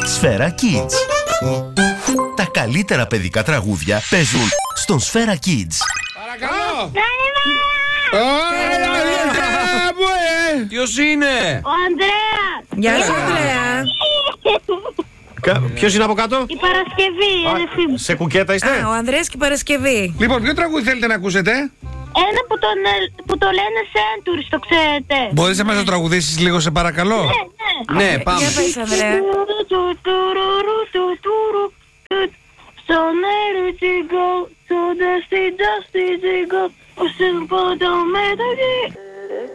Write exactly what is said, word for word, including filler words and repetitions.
Σφαίρα Kids. Τα καλύτερα παιδικά τραγούδια παίζουν στον Σφαίρα Kids. Παρακαλώ! Ποιος είναι? Ο Ανδρέας! Γεια σου, Ανδρέα! Ποιος είναι από κάτω? Η Παρασκευή, η αδερφή μου. Σε κουκέτα είστε? Α, ο Ανδρέας και η Παρασκευή. Λοιπόν, ποιο τραγούδι θέλετε να ακούσετε? Ένα που, τον, ε, που το λένε Centuries, το ξέρετε. Μπορείς να μας το τραγουδήσεις λίγο, σε παρακαλώ? Ναι, ναι. Ναι, πάμε. Για πες, Ανδρέα. So near to go, so dusty, dusty to go. Oh, simple, don't matter.